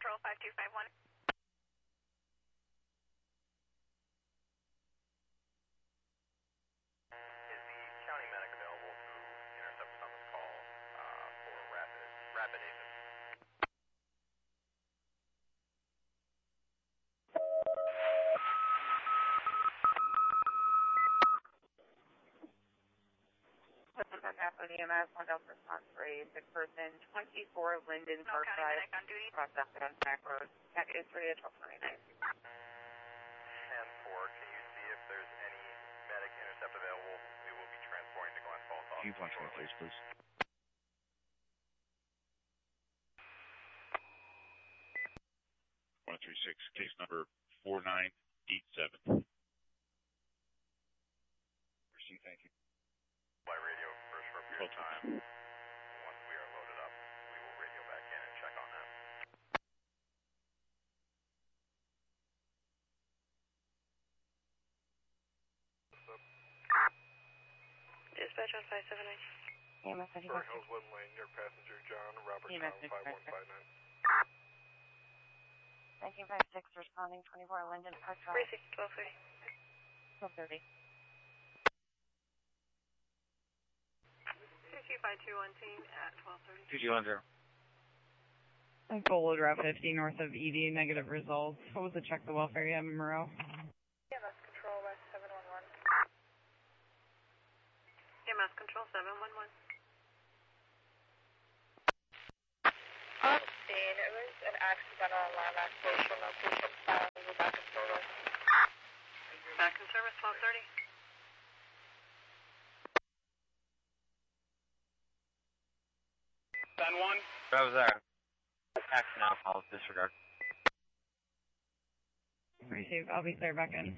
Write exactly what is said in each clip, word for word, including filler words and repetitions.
Control five two five one. Is the county medic available to intercept someone's call uh, for rapid rapid agent? E M S, one Delta response for a sick person, twenty-four Linden Park Drive, across Southbound Back Road. Packet is three to twelve twenty-nine. ten four, can you see if there's any medic intercept available? We will be transporting to Glen Falls. Can you punch me, please, please? one three six, case number four nine eight seven. Proceed, thank you. By radio first for a period of time. Once we are loaded up, we will radio back in and check on that. Dispatch on five seven nine. E M S, I think Burn Hills, Wood Lane, your passenger John Robert E M S, Tom five one five nine. nineteen fifty-six, responding twenty-four Linden Park Drive. Precinct twelve thirty. twelve thirty. two five two one team at twelve thirty. two two one zero. Gold Route fifty, north of E D, negative results. What was the check the welfare you have in Monroe? E M S Control West seven one one. E M S Control seven one one. Up scene, it was an accidental alarm activation. Location found in the back of service. Back in service twelve thirty. ten one. That was there. Accident alcohol disregard. Receive. I'll be clear back in.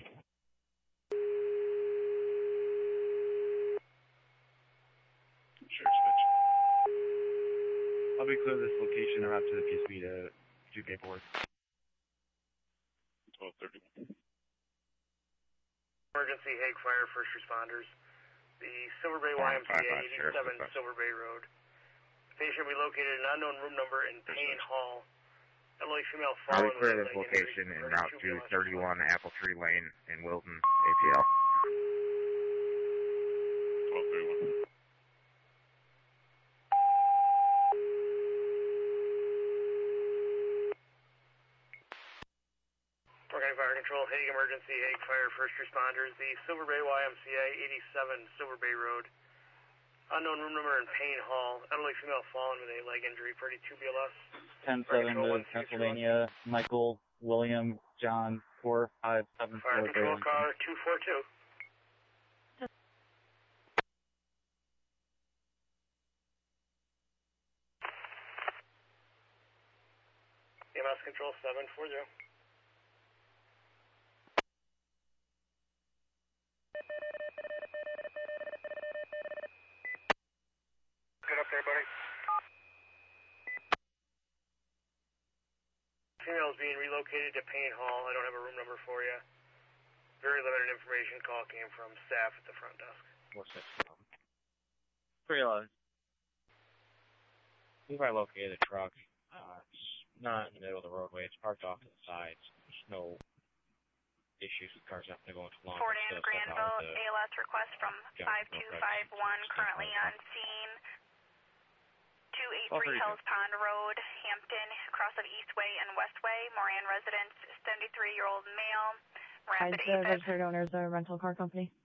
Sure, switch. I'll be clear this location and route to the P S B to do paperwork. twelve thirty-one. Emergency Hague Fire First Responders. The Silver Bay Y M C A eighty-seven Silver Bay Road. Patient relocated an unknown room number in Payne Hall. Elderly female I'll fallen. be clear this location en route to thirty-one Apple Tree Lane in Wilton, A T L. twelve thirty-one. Organic Fire Control, Hague Emergency, Hague Fire First Responders. The Silver Bay Y M C A eighty-seven Silver Bay Road. Unknown room number in Payne Hall. Elderly female fallen with a leg injury, pretty two B L S. ten seven to Pennsylvania, Michael, William, John, four five seven four. Fire Control car two four two. E M S Control seven four zero. Get up there, buddy. Female is being relocated to Payne Hall. I don't have a room number for you. Very limited information. Call came from staff at the front desk. Four six. Three eleven. We've located the truck. Uh, it's not in the middle of the roadway. It's parked off to the sides. There's no issues with cars having to go into long. Fort Anne Granville, A L S request from five two five one, currently on scene. two eighty-three Hills Pond Road, Hampton, cross of Eastway and Westway. Moran residence, seventy-three-year-old male. Rapid Hi, the registered owner is a rental car company.